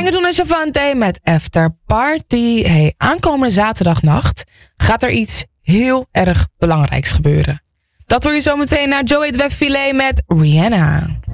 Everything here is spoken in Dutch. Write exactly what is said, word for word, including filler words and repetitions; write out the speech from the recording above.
gingen toen naar Chavante met After Party. Hey, aankomende zaterdagnacht gaat er iets heel erg belangrijks gebeuren. Dat hoor je zo meteen naar Joey Filet met Rihanna.